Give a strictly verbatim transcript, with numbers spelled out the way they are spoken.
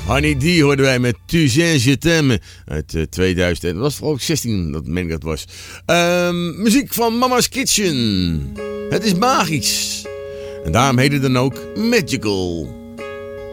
Honey D hoorden wij met Tu sais je t'aime uit uh, tweeduizend. Dat was vooral zestien, dat meen ik dat was. Um, muziek van Mama's Kitchen. Het is magisch. En daarom heet het dan ook Magical.